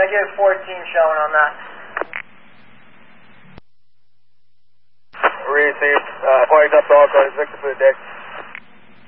Negative 14 showing on that. Received. Pointing up to all cars, Victor for the deck.